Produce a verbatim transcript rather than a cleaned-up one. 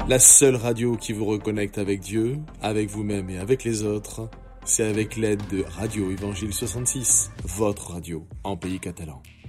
La seule radio qui vous reconnecte avec Dieu, avec vous-même et avec les autres, c'est avec l'aide de Radio Évangile soixante-six, votre radio en pays catalan.